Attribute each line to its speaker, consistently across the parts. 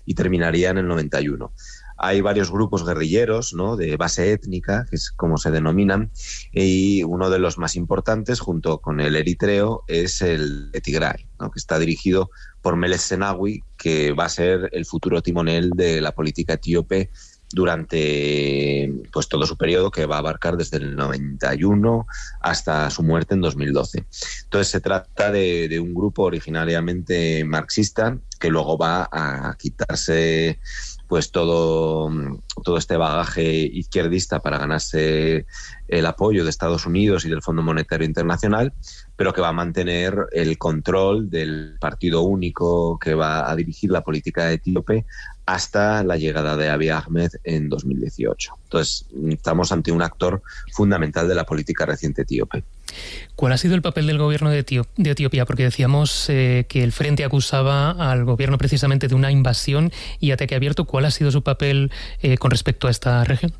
Speaker 1: y terminaría en el 91. Hay varios grupos guerrilleros, ¿no?, de base étnica, que es como se denominan, y uno de los más importantes, junto con el eritreo, es el de Tigray, ¿no?, que está dirigido por Meles Zenawi, que va a ser el futuro timonel de la política etíope durante pues todo su periodo, que va a abarcar desde el 91 hasta su muerte en 2012. Entonces se trata de un grupo originariamente marxista que luego va a quitarse pues todo este bagaje izquierdista para ganarse el apoyo de Estados Unidos y del Fondo Monetario Internacional, pero que va a mantener el control del partido único que va a dirigir la política etíope hasta la llegada de Abiy Ahmed en 2018. Entonces, estamos ante un actor fundamental de la política reciente etíope.
Speaker 2: ¿Cuál ha sido el papel del gobierno de Etiopía? Porque decíamos que el Frente acusaba al gobierno precisamente de una invasión y ataque abierto. ¿Cuál ha sido su papel con respecto a esta región?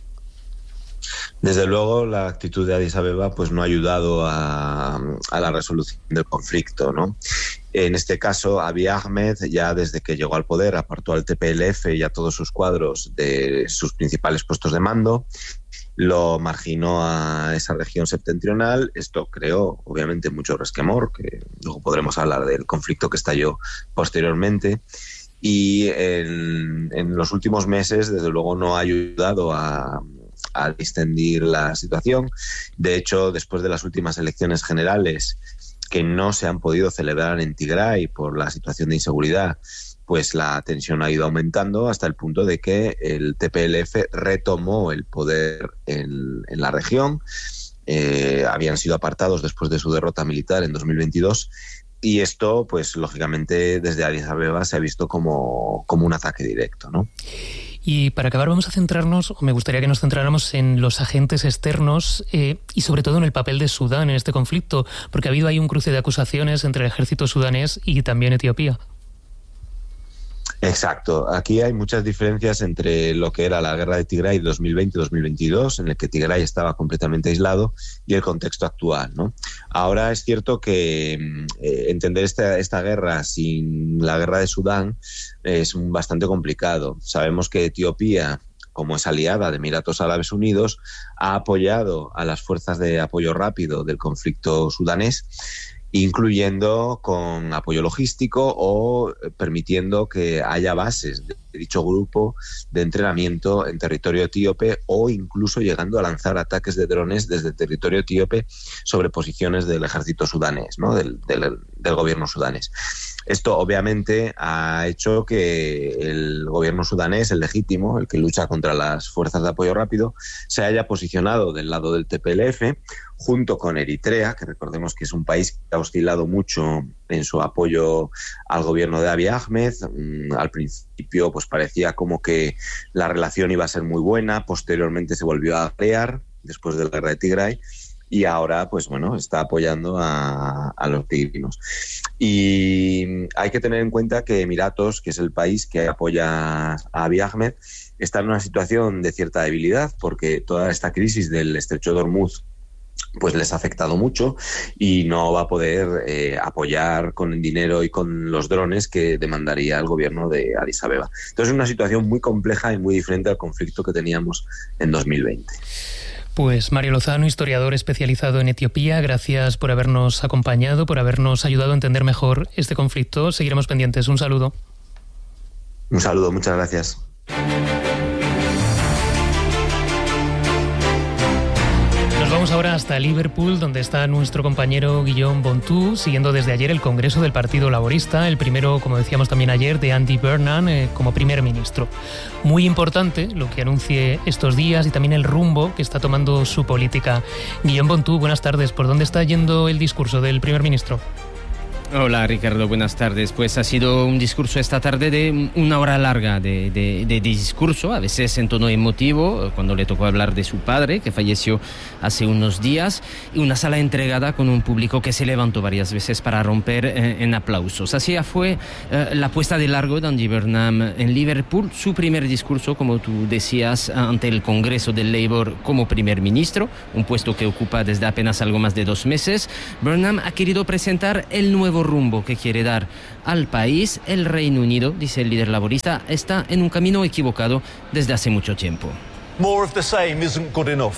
Speaker 1: Desde luego, la actitud de Addis Abeba pues no ha ayudado a la resolución del conflicto, ¿no? En este caso, Abiy Ahmed, ya desde que llegó al poder, apartó al TPLF y a todos sus cuadros de sus principales puestos de mando, lo marginó a esa región septentrional. Esto creó, obviamente, mucho resquemor, que luego podremos hablar del conflicto que estalló posteriormente. Y en los últimos meses, desde luego, no ha ayudado a distendir la situación. De hecho, después de las últimas elecciones generales, que no se han podido celebrar en Tigray por la situación de inseguridad, pues la tensión ha ido aumentando hasta el punto de que el TPLF retomó el poder en la región. Habían sido apartados después de su derrota militar en 2022 y esto, pues lógicamente, desde Addis Abeba se ha visto como un ataque directo, ¿no?
Speaker 2: Y para acabar vamos a centrarnos, o me gustaría que nos centráramos en los agentes externos y sobre todo en el papel de Sudán en este conflicto, porque ha habido ahí un cruce de acusaciones entre el ejército sudanés y también Etiopía.
Speaker 1: Exacto. Aquí hay muchas diferencias entre lo que era la guerra de Tigray de 2020-2022, en el que Tigray estaba completamente aislado, y el contexto actual, ¿no? Ahora es cierto que entender esta guerra sin la guerra de Sudán es bastante complicado. Sabemos que Etiopía, como es aliada de Emiratos Árabes Unidos, ha apoyado a las fuerzas de apoyo rápido del conflicto sudanés, incluyendo con apoyo logístico o permitiendo que haya bases de dicho grupo de entrenamiento en territorio etíope, o incluso llegando a lanzar ataques de drones desde el territorio etíope sobre posiciones del ejército sudanés, ¿no?, del gobierno sudanés. Esto obviamente ha hecho que el gobierno sudanés, el legítimo, el que lucha contra las fuerzas de apoyo rápido, se haya posicionado del lado del TPLF, junto con Eritrea, que recordemos que es un país que ha oscilado mucho en su apoyo al gobierno de Abiy Ahmed. Al principio pues parecía como que la relación iba a ser muy buena, posteriormente se volvió a crear después de la guerra de Tigray, y ahora pues bueno, está apoyando a los tigrinos. Y hay que tener en cuenta que Emiratos, que es el país que apoya a Abiy Ahmed, está en una situación de cierta debilidad, porque toda esta crisis del estrecho de Hormuz pues les ha afectado mucho y no va a poder apoyar con el dinero y con los drones que demandaría el gobierno de Addis Abeba. Entonces es una situación muy compleja y muy diferente al conflicto que teníamos en 2020.
Speaker 2: Pues Mario Lozano, historiador especializado en Etiopía, gracias por habernos acompañado, por habernos ayudado a entender mejor este conflicto. Seguiremos pendientes. Un saludo.
Speaker 1: Un saludo, muchas gracias.
Speaker 2: Vamos ahora hasta Liverpool, donde está nuestro compañero Guillaume Bontou, siguiendo desde ayer el Congreso del Partido Laborista, el primero, como decíamos también ayer, de Andy Burnham como primer ministro. Muy importante lo que anuncie estos días y también el rumbo que está tomando su política. Guillaume Bontou, buenas tardes. ¿Por dónde está yendo el discurso del primer ministro?
Speaker 3: Hola Ricardo, buenas tardes. Pues ha sido un discurso esta tarde de una hora larga de discurso, a veces en tono emotivo, cuando le tocó hablar de su padre, que falleció hace unos días, y una sala entregada con un público que se levantó varias veces para romper en aplausos. Así fue la puesta de largo de Andy Burnham en Liverpool, su primer discurso, como tú decías, ante el Congreso del Labour como primer ministro, un puesto que ocupa desde apenas algo más de 2 meses. Burnham ha querido presentar el nuevo nuevo rumbo que quiere dar al país. El Reino Unido, dice el líder laborista, está en un camino equivocado desde hace mucho tiempo.
Speaker 4: More of the same isn't good enough.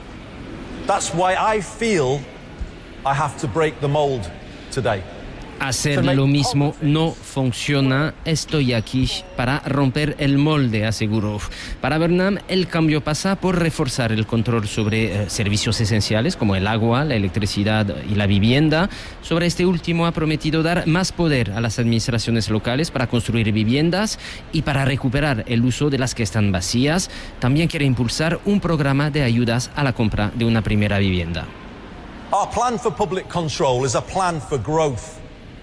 Speaker 4: That's why I feel I have to break the mold today.
Speaker 3: Hacer lo mismo no funciona. Estoy aquí para romper el molde, aseguró. Para Burnham, el cambio pasa por reforzar el control sobre servicios esenciales como el agua, la electricidad y la vivienda. Sobre este último ha prometido dar más poder a las administraciones locales para construir viviendas y para recuperar el uso de las que están vacías. También quiere impulsar un programa de ayudas a la compra de una primera vivienda.
Speaker 4: Our plan for public control is a plan for growth.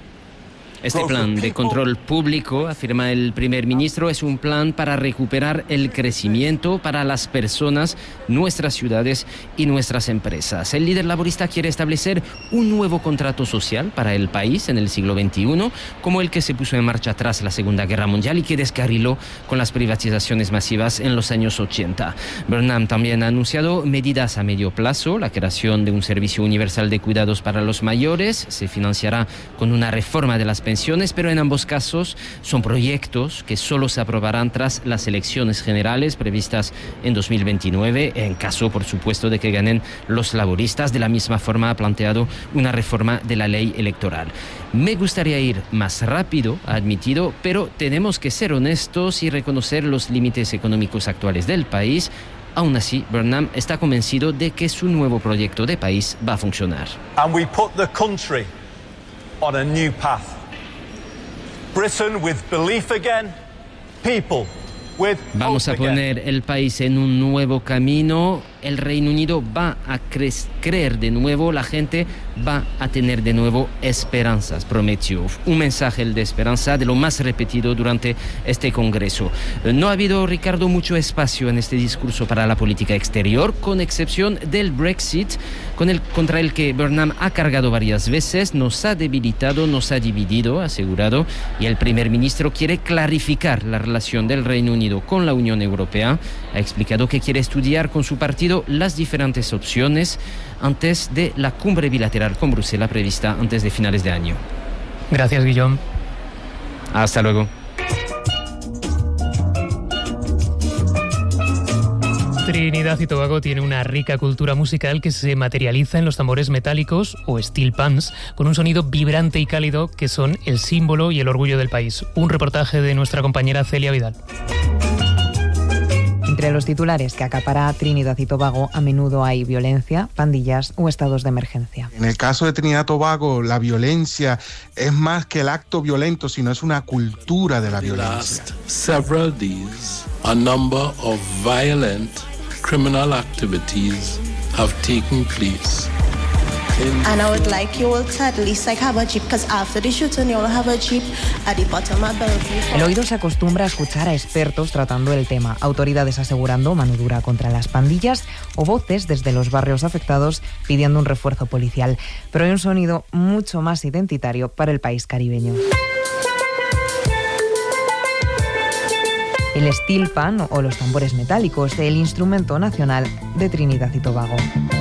Speaker 3: Este plan de control público, afirma el primer ministro, es un plan para recuperar el crecimiento para las personas, nuestras ciudades y nuestras empresas. El líder laborista quiere establecer un nuevo contrato social para el país en el siglo XXI, como el que se puso en marcha tras la Segunda Guerra Mundial y que descarriló con las privatizaciones masivas en los años 80. Burnham también ha anunciado medidas a medio plazo, la creación de un servicio universal de cuidados para los mayores, se financiará con una reforma de las pensiones, pero en ambos casos son proyectos que solo se aprobarán tras las elecciones generales previstas en 2029, en caso, por supuesto, de que ganen los laboristas. De la misma forma ha planteado una reforma de la ley electoral. Me gustaría ir más rápido, ha admitido, pero tenemos que ser honestos y reconocer los límites económicos actuales del país. Aún así, Burnham está convencido de que su nuevo proyecto de país va a funcionar.
Speaker 4: And we put the country on a new path. Britain with belief again, people with
Speaker 3: Vamos a
Speaker 4: hope again.
Speaker 3: poner el país en un nuevo camino. El Reino Unido va a creer de nuevo, la gente va a tener de nuevo esperanzas, prometió. Un mensaje de esperanza de lo más repetido durante este congreso. No ha habido, Ricardo, mucho espacio en este discurso para la política exterior, con excepción del Brexit, contra el que Burnham ha cargado varias veces. Nos ha debilitado, nos ha dividido, ha asegurado, y el primer ministro quiere clarificar la relación del Reino Unido con la Unión Europea. Ha explicado que quiere estudiar con su partido las diferentes opciones antes de la cumbre bilateral con Bruselas prevista antes de finales de año.
Speaker 2: Gracias, Guillaume.
Speaker 3: Hasta luego.
Speaker 2: Trinidad y Tobago tiene una rica cultura musical que se materializa en los tambores metálicos o steel pans, con un sonido vibrante y cálido que son el símbolo y el orgullo del país. Un reportaje de nuestra compañera Celia Vidal.
Speaker 5: Entre los titulares que acapara Trinidad y Tobago, a menudo hay violencia, pandillas o estados de emergencia.
Speaker 6: En el caso de Trinidad y Tobago, la violencia es más que el acto violento, sino es una cultura de la violencia.
Speaker 7: Several days, a number of violent criminal activities have taken place.
Speaker 8: And I would like you all to at least have a jeep, because after the shooting you all have a jeep at the bottom of Bellevue.
Speaker 5: El oído se acostumbra a escuchar a expertos tratando el tema, autoridades asegurando mano dura contra las pandillas o voces desde los barrios afectados pidiendo un refuerzo policial. Pero hay un sonido mucho más identitario para el país caribeño. El steel pan o los tambores metálicos, el instrumento nacional de Trinidad y Tobago.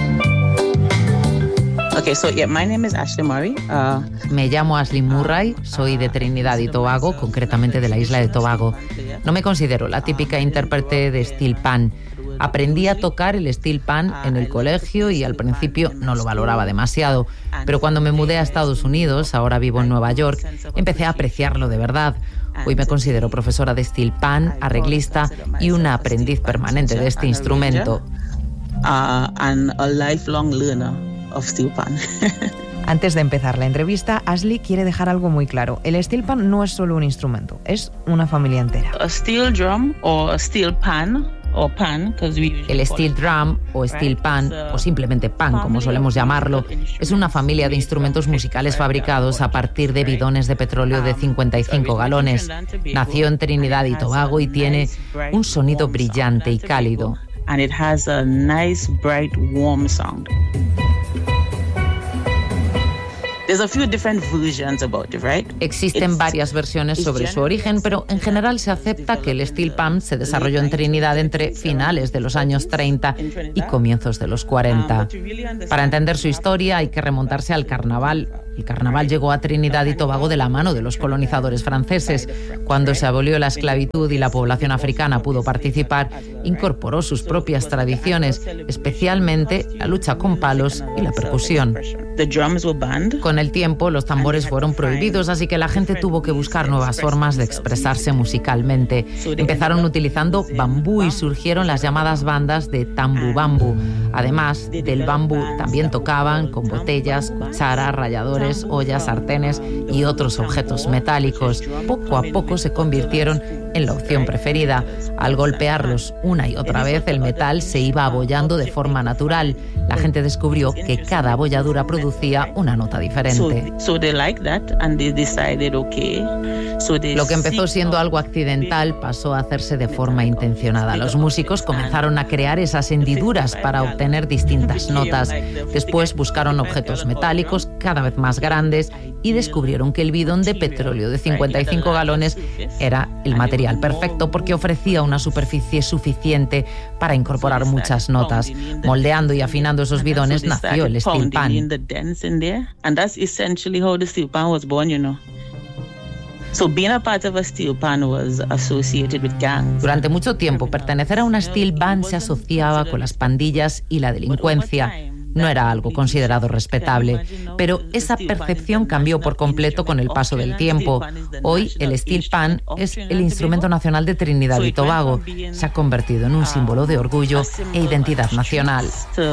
Speaker 9: Okay, so yeah, my name is Ashley Murray.
Speaker 10: Me llamo Ashley Murray, soy de Trinidad y Tobago, concretamente de la isla de Tobago. No me considero la típica intérprete de steel pan. Aprendí a tocar el steel pan en el colegio y al principio no lo valoraba demasiado. Pero cuando me mudé a Estados Unidos, ahora vivo en Nueva York, empecé a apreciarlo de verdad. Hoy me considero profesora de steel pan, arreglista y una aprendiz permanente de este instrumento.
Speaker 9: And a lifelong learner of steel pan.
Speaker 5: Antes de empezar la entrevista, Ashley quiere dejar algo muy claro. El steel pan no es solo un instrumento, es una familia entera.
Speaker 9: A steel drum or a steel pan.
Speaker 10: El steel drum o steel pan, o simplemente pan como solemos llamarlo, es una familia de instrumentos musicales fabricados a partir de bidones de petróleo de 55 galones. Nació en Trinidad y Tobago y tiene un sonido brillante y cálido.
Speaker 9: And it has a nice, bright, warm sound. There's a few different versions about it, right?
Speaker 10: Existen varias versiones sobre su origen, pero en general se acepta que el steel pan se desarrolló en Trinidad entre finales de los años 30 y comienzos de los 40. Para entender su historia hay que remontarse al carnaval El carnaval llegó a Trinidad y Tobago de la mano de los colonizadores franceses. Cuando se abolió la esclavitud y la población africana pudo participar, incorporó sus propias tradiciones, especialmente la lucha con palos y la percusión. Con el tiempo, los tambores fueron prohibidos, así que la gente tuvo que buscar nuevas formas de expresarse musicalmente. Empezaron utilizando bambú y surgieron las llamadas bandas de tambu bambu. Además del bambú, también tocaban con botellas, cucharas, ralladores, ollas, sartenes y otros objetos metálicos. Poco a poco se convirtieron en la opción preferida. Al golpearlos una y otra vez, el metal se iba abollando de forma natural. La gente descubrió que cada abolladura producía una nota diferente. Lo que empezó siendo algo accidental pasó a hacerse de forma intencionada. Los músicos comenzaron a crear esas hendiduras para obtener distintas notas. Después buscaron objetos metálicos cada vez más grandes y descubrieron que el bidón de petróleo de 55 galones era el material perfecto porque ofrecía una superficie suficiente para incorporar muchas notas. Moldeando y afinando esos bidones nació el steel pan. Durante mucho tiempo, pertenecer a una steel band se asociaba con las pandillas y la delincuencia. No era algo considerado respetable, pero esa percepción cambió por completo con el paso del tiempo. Hoy, el steel pan es el instrumento nacional de Trinidad y Tobago. Se ha convertido en un símbolo de orgullo e identidad nacional.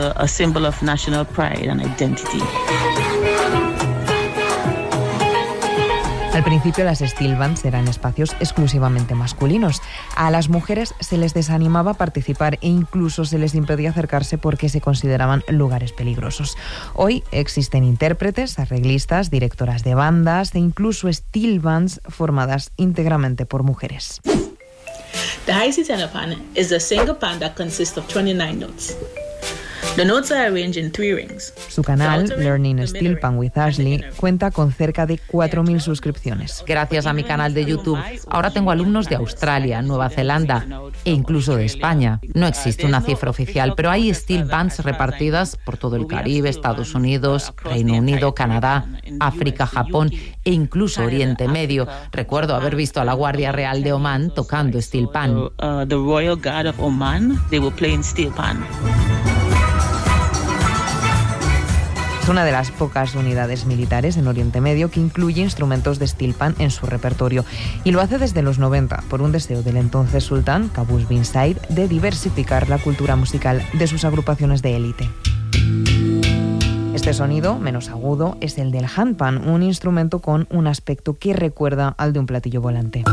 Speaker 5: Al principio las steel bands eran espacios exclusivamente masculinos. A las mujeres se les desanimaba a participar e incluso se les impedía acercarse porque se consideraban lugares peligrosos. Hoy existen intérpretes, arreglistas, directoras de bandas e incluso steel bands formadas íntegramente por mujeres.
Speaker 11: The high C tenor pan is a single pan that consists of 29 notes. The notes are arranged in 3 rings.
Speaker 5: Su canal, Learning Steel Pan with Ashley, cuenta con cerca de 4.000 suscripciones.
Speaker 10: Gracias a mi canal de YouTube, ahora tengo alumnos de Australia, Nueva Zelanda e incluso de España. No existe una cifra oficial, pero hay steel bands repartidas por todo el Caribe, Estados Unidos, Reino Unido, Canadá, África, Japón e incluso Oriente Medio. Recuerdo haber visto a la Guardia Real de Omán tocando steel pan.
Speaker 9: The Royal Guard of Oman, they were playing steel pan.
Speaker 5: Es una de las pocas unidades militares en Oriente Medio que incluye instrumentos de steel pan en su repertorio y lo hace desde los 90 por un deseo del entonces sultán Qaboos bin Said de diversificar la cultura musical de sus agrupaciones de élite. Este sonido, menos agudo, es el del handpan, un instrumento con un aspecto que recuerda al de un platillo volante.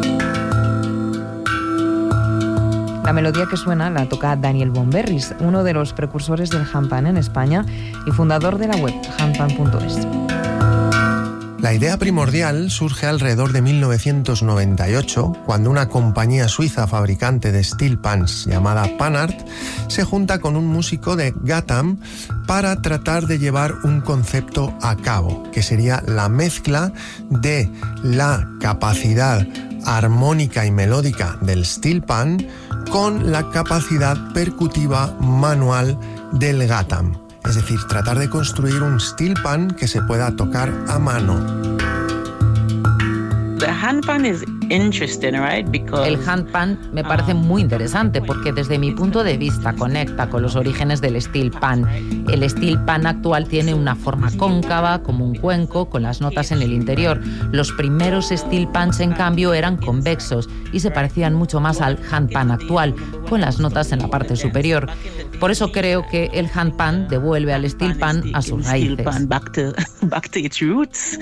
Speaker 5: La melodía que suena la toca Daniel Bomberris, uno de los precursores del handpan en España y fundador de la web handpan.es.
Speaker 12: La idea primordial surge alrededor de 1998, cuando una compañía suiza fabricante de steel pans llamada Panart se junta con un músico de Ghatam para tratar de llevar un concepto a cabo, que sería la mezcla de la capacidad armónica y melódica del steel pan con la capacidad percutiva manual del Ghatam. Es decir, tratar de construir un steel pan que se pueda tocar a mano.
Speaker 9: The handpan is interesting, right? Because
Speaker 10: el handpan me parece muy interesante porque desde mi punto de vista conecta con los orígenes del steel pan. El steel pan actual tiene una forma cóncava, como un cuenco, con las notas en el interior. Los primeros steel pans, en cambio, eran convexos y se parecían mucho más al handpan actual, con las notas en la parte superior. Por eso creo que el handpan devuelve al steel pan a sus raíces.
Speaker 9: Back to its roots.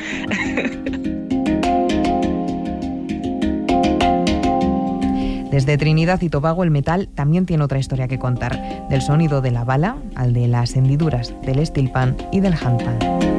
Speaker 5: Desde Trinidad y Tobago el metal también tiene otra historia que contar, del sonido de la bala al de las hendiduras del steel pan y del handpan.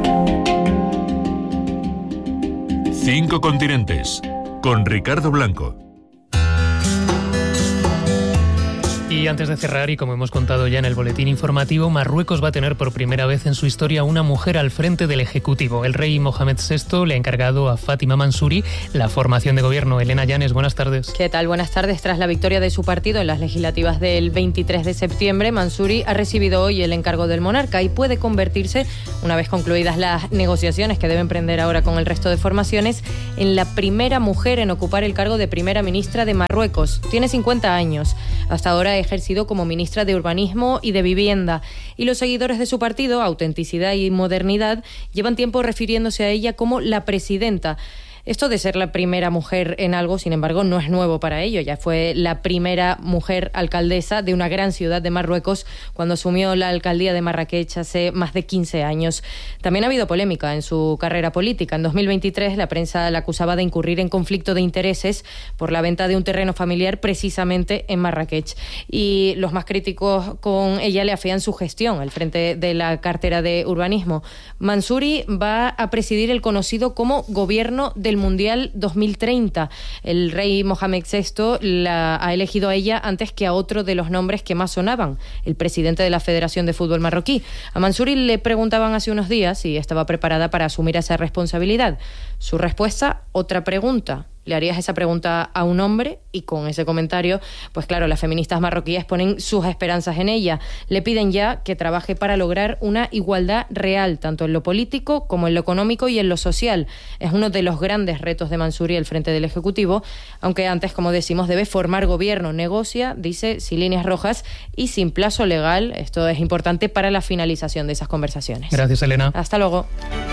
Speaker 13: 5 continentes, con Ricardo Blanco.
Speaker 2: Y antes de cerrar, y como hemos contado ya en el boletín informativo, Marruecos va a tener por primera vez en su historia una mujer al frente del Ejecutivo. El rey Mohamed VI le ha encargado a Fátima Mansouri la formación de gobierno. Elena Llanes, buenas tardes.
Speaker 14: ¿Qué tal? Buenas tardes. Tras la victoria de su partido en las legislativas del 23 de septiembre, Mansouri ha recibido hoy el encargo del monarca y puede convertirse, una vez concluidas las negociaciones que debe emprender ahora con el resto de formaciones, en la primera mujer en ocupar el cargo de primera ministra de Marruecos. Tiene 50 años. Hasta ahora ha ejercido como ministra de Urbanismo y de Vivienda. Y los seguidores de su partido, Autenticidad y Modernidad, llevan tiempo refiriéndose a ella como la presidenta. Esto de ser la primera mujer en algo, sin embargo, no es nuevo para ello. Ya fue la primera mujer alcaldesa de una gran ciudad de Marruecos cuando asumió la alcaldía de Marrakech hace más de 15 años. También ha habido polémica en su carrera política. En 2023 la prensa la acusaba de incurrir en conflicto de intereses por la venta de un terreno familiar precisamente en Marrakech. Y los más críticos con ella le afean su gestión al frente de la cartera de urbanismo. Mansouri va a presidir el conocido como Gobierno del Mundial 2030. El rey Mohamed VI la ha elegido a ella antes que a otro de los nombres que más sonaban, el presidente de la Federación de Fútbol marroquí. A Mansouri le preguntaban hace unos días si estaba preparada para asumir esa responsabilidad. Su respuesta, otra pregunta. ¿Le harías esa pregunta a un hombre? Y con ese comentario, pues claro, las feministas marroquíes ponen sus esperanzas en ella. Le piden ya que trabaje para lograr una igualdad real, tanto en lo político como en lo económico y en lo social. Es uno de los grandes retos de Mansouri al frente del Ejecutivo, aunque antes, como decimos, debe formar gobierno. Negocia, dice, sin líneas rojas y sin plazo legal. Esto es importante para la finalización de esas conversaciones.
Speaker 2: Gracias, Elena.
Speaker 14: Hasta luego.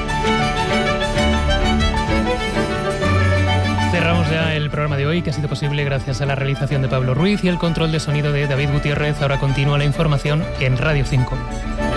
Speaker 2: Cerramos ya el programa de hoy, que ha sido posible gracias a la realización de Pablo Ruiz y el control de sonido de David Gutiérrez. Ahora continúa la información en Radio 5.